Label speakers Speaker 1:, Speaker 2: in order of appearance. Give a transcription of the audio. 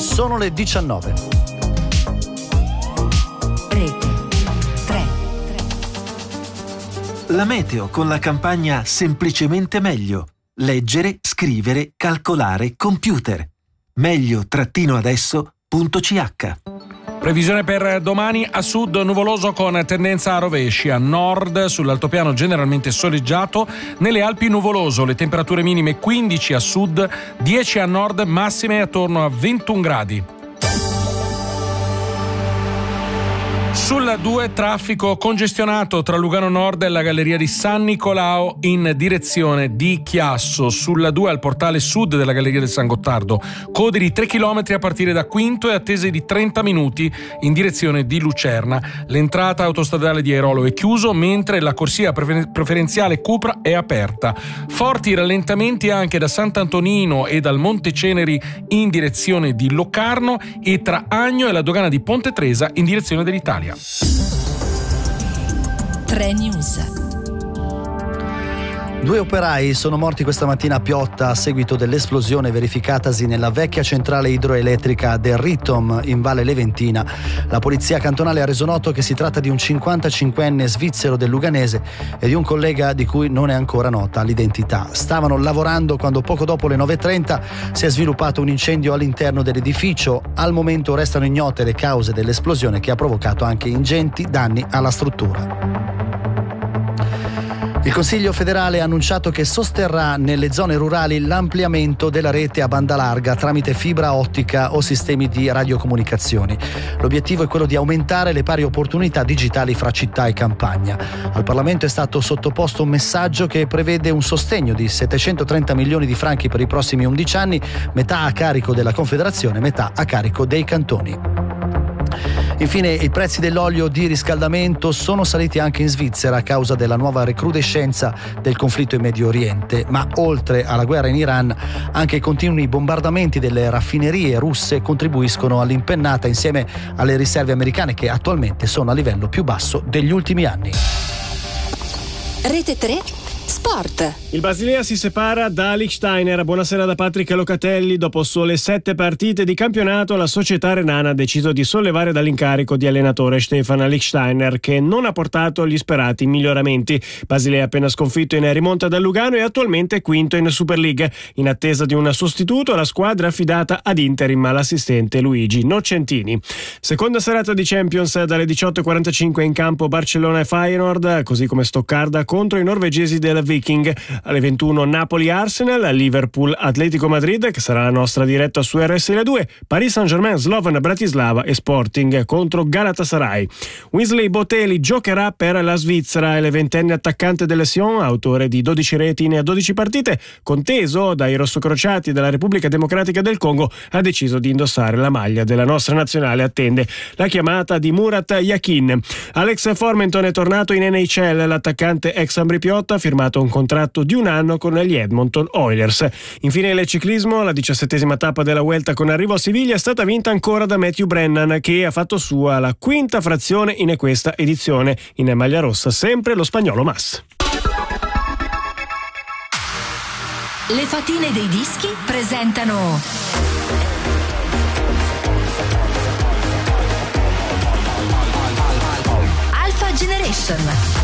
Speaker 1: sono le 19.
Speaker 2: Rete 3.
Speaker 3: La meteo con la campagna Semplicemente meglio. Leggere, scrivere, calcolare, computer. meglio-adesso.ch.
Speaker 4: Previsione per domani: a sud nuvoloso con tendenza a rovesci, a nord sull'altopiano generalmente soleggiato, nelle Alpi nuvoloso, le temperature minime 15 a sud, 10 a nord, massime attorno a 21 gradi. Sulla 2 traffico congestionato tra Lugano Nord e la galleria di San Nicolao in direzione di Chiasso. Sulla 2 al portale sud della galleria del San Gottardo, code di 3 km a partire da Quinto e attese di 30 minuti in direzione di Lucerna. L'entrata autostradale di Airolo è chiuso, mentre la corsia preferenziale Cupra è aperta. Forti rallentamenti anche da Sant'Antonino e dal Monte Ceneri in direzione di Locarno e tra Agno e la dogana di Ponte Tresa in direzione dell'Italia.
Speaker 2: 3 News.
Speaker 1: 2 operai sono morti questa mattina a Piotta a seguito dell'esplosione verificatasi nella vecchia centrale idroelettrica del Ritom in Valle Leventina. La polizia cantonale ha reso noto che si tratta di un 55enne svizzero del Luganese e di un collega di cui non è ancora nota l'identità. Stavano lavorando quando poco dopo le 9:30 si è sviluppato un incendio all'interno dell'edificio. Al momento restano ignote le cause dell'esplosione che ha provocato anche ingenti danni alla struttura. Il Consiglio federale ha annunciato che sosterrà nelle zone rurali l'ampliamento della rete a banda larga tramite fibra ottica o sistemi di radiocomunicazioni. L'obiettivo è quello di aumentare le pari opportunità digitali fra città e campagna. Al Parlamento è stato sottoposto un messaggio che prevede un sostegno di 730 milioni di franchi per i prossimi 11 anni, metà a carico della Confederazione, metà a carico dei cantoni. Infine, i prezzi dell'olio di riscaldamento sono saliti anche in Svizzera a causa della nuova recrudescenza del conflitto in Medio Oriente, ma oltre alla guerra in Iran, anche i continui bombardamenti delle raffinerie russe contribuiscono all'impennata insieme alle riserve americane che attualmente sono a livello più basso degli ultimi anni.
Speaker 2: Rete 3 Sport.
Speaker 5: Il Basilea si separa da Liechtensteiner. Buonasera da Patrick Locatelli. Dopo sole 7 partite di campionato, la società renana ha deciso di sollevare dall'incarico di allenatore Stefan Liechtensteiner, che non ha portato gli sperati miglioramenti. Basilea appena sconfitto in rimonta dal Lugano e attualmente quinto in Super League. In attesa di un sostituto, la squadra affidata ad interim all'assistente Luigi Nocentini. Seconda serata di Champions dalle 18:45 in campo Barcellona e Feyenoord, così come Stoccarda contro i norvegesi del Viking. Alle 21 Napoli-Arsenal, Liverpool Atletico Madrid, che sarà la nostra diretta su RSL2, Paris Saint-Germain Slovan Bratislava e Sporting contro Galatasaray. Wesley Boteli giocherà per la Svizzera e le 20enne attaccante del Sion, autore di 12 reti in 12 partite, conteso dai rossocrociati della Repubblica Democratica del Congo, ha deciso di indossare la maglia della nostra nazionale. Attende la chiamata di Murat Yakin. Alex Formenton è tornato in NHL, l'attaccante ex Ambri Piotta ha firmato un contratto di un anno con gli Edmonton Oilers. Infine il ciclismo, la 17ª tappa della Vuelta con arrivo a Siviglia è stata vinta ancora da Matthew Brennan, che ha fatto sua la quinta frazione in questa edizione. In maglia rossa sempre lo spagnolo Mas.
Speaker 2: Le fatine dei dischi presentano Alpha Generation.